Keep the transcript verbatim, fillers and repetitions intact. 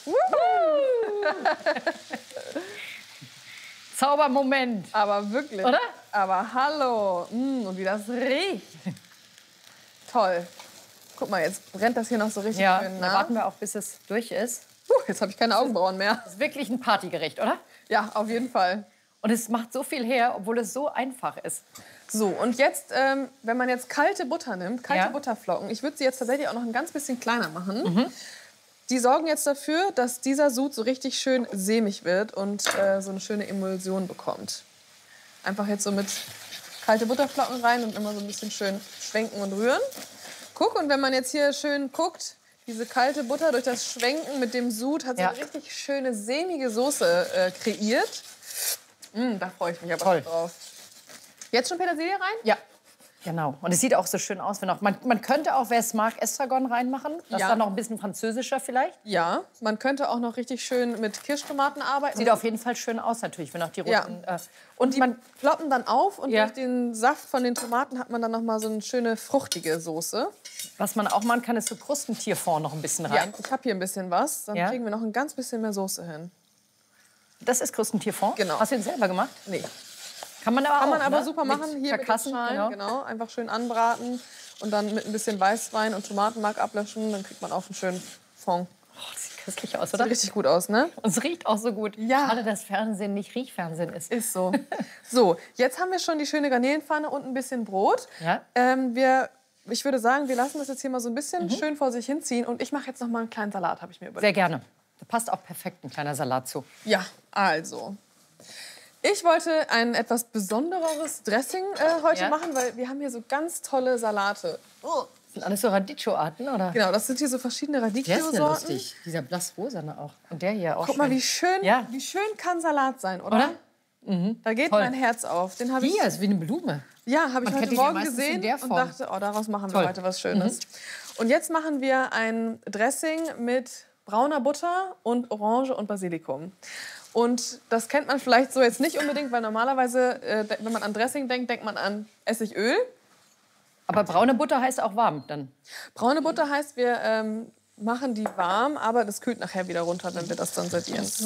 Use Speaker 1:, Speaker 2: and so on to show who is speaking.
Speaker 1: Zaubermoment.
Speaker 2: Aber wirklich.
Speaker 1: Oder?
Speaker 2: Aber hallo. Mm, und wie das riecht. Toll. Guck mal, jetzt brennt das hier noch so richtig
Speaker 1: Ja,
Speaker 2: schön
Speaker 1: dann
Speaker 2: nach.
Speaker 1: warten wir auch, bis es durch ist.
Speaker 2: Puh, jetzt habe ich keine Augenbrauen mehr.
Speaker 1: Das ist wirklich ein Partygericht, oder?
Speaker 2: Ja, auf jeden Fall.
Speaker 1: Und es macht so viel her, obwohl es so einfach ist.
Speaker 2: So, und jetzt, ähm, wenn man jetzt kalte Butter nimmt, kalte
Speaker 1: Ja.
Speaker 2: Butterflocken, ich würde sie jetzt tatsächlich auch noch ein ganz bisschen kleiner machen. Mhm. Die sorgen jetzt dafür, dass dieser Sud so richtig schön sämig wird und äh, so eine schöne Emulsion bekommt. Einfach jetzt so mit kalte Butterflocken rein und immer so ein bisschen schön schwenken und rühren. Guck, und wenn man jetzt hier schön guckt, diese kalte Butter durch das Schwenken mit dem Sud hat so
Speaker 1: Ja.
Speaker 2: eine richtig schöne sämige Soße äh, kreiert. Mm, da freue ich mich aber
Speaker 1: Toll.
Speaker 2: drauf. Jetzt schon Petersilie rein?
Speaker 1: Ja. Genau. Und es sieht auch so schön aus. Wenn auch, man, man könnte auch, wer es mag, Estragon reinmachen. Das
Speaker 2: Ja.
Speaker 1: ist dann noch ein bisschen französischer vielleicht.
Speaker 2: Ja, man könnte auch noch richtig schön mit Kirschtomaten arbeiten.
Speaker 1: Sieht auf jeden Fall schön aus natürlich, wenn auch die
Speaker 2: Ja.
Speaker 1: roten... Äh,
Speaker 2: und die
Speaker 1: man,
Speaker 2: ploppen dann auf und
Speaker 1: Ja.
Speaker 2: durch den Saft von den Tomaten hat man dann noch mal so eine schöne fruchtige Soße.
Speaker 1: was man auch machen kann, ist so Krustentierfond noch ein bisschen
Speaker 2: Ja,
Speaker 1: rein.
Speaker 2: ich habe hier ein bisschen was. Dann
Speaker 1: Ja.
Speaker 2: kriegen wir noch ein ganz bisschen mehr Soße hin.
Speaker 1: Das ist Krustentierfond?
Speaker 2: Genau.
Speaker 1: Hast du den selber gemacht?
Speaker 2: Nee.
Speaker 1: Kann man aber
Speaker 2: Kann
Speaker 1: auch,
Speaker 2: man aber
Speaker 1: ne?
Speaker 2: super
Speaker 1: Mit
Speaker 2: machen. Hier mit den
Speaker 1: Karkassen,
Speaker 2: Schalen,
Speaker 1: genau.
Speaker 2: genau. Einfach schön anbraten und dann mit ein bisschen Weißwein und Tomatenmark ablöschen. Dann kriegt man auch einen schönen Fond.
Speaker 1: Oh, das sieht köstlich aus,
Speaker 2: Sieht
Speaker 1: oder?
Speaker 2: richtig gut aus, ne?
Speaker 1: Und es riecht auch so gut.
Speaker 2: Ja.
Speaker 1: Schade, dass Fernsehen nicht Riechfernsehen ist.
Speaker 2: Ist so. So, jetzt haben wir schon die schöne Garnelenpfanne und ein bisschen Brot.
Speaker 1: Ja.
Speaker 2: Ähm, wir, ich würde sagen, wir lassen das jetzt hier mal so ein bisschen
Speaker 1: Mhm.
Speaker 2: schön vor sich hinziehen. Und ich mache jetzt noch mal einen kleinen Salat, habe ich mir überlegt.
Speaker 1: Sehr gerne. Da passt auch perfekt ein kleiner Salat zu.
Speaker 2: Ja, also. Ich wollte ein etwas besondereres Dressing äh, heute
Speaker 1: Ja.
Speaker 2: machen, weil wir haben hier so ganz tolle Salate. Oh.
Speaker 1: Das sind alles so Radicchio-Arten, oder?
Speaker 2: Genau, das sind hier so verschiedene
Speaker 1: Der ist
Speaker 2: Radicchio-Sorten.
Speaker 1: ja lustig. Dieser blass-rosane auch. Und der hier auch
Speaker 2: Guck mal,
Speaker 1: schön.
Speaker 2: wie schön,
Speaker 1: Ja.
Speaker 2: wie schön kann Salat sein, oder?
Speaker 1: Oder?
Speaker 2: Da geht
Speaker 1: Toll.
Speaker 2: mein Herz auf. Den habe ich,
Speaker 1: Hier ist wie eine Blume.
Speaker 2: ja, habe ich
Speaker 1: Man kennt
Speaker 2: heute
Speaker 1: ihn ja
Speaker 2: Morgen
Speaker 1: meistens in
Speaker 2: gesehen
Speaker 1: der
Speaker 2: und
Speaker 1: Form.
Speaker 2: dachte, oh, daraus machen wir
Speaker 1: Toll.
Speaker 2: heute was Schönes. Und jetzt machen wir ein Dressing mit brauner Butter und Orange und Basilikum. Und das kennt man vielleicht so jetzt nicht unbedingt, weil normalerweise, äh, wenn man an Dressing denkt, denkt man an Essigöl.
Speaker 1: Aber braune Butter heißt auch warm dann.
Speaker 2: Braune Butter heißt, wir ähm, machen die warm, aber das kühlt nachher wieder runter, wenn wir das dann servieren.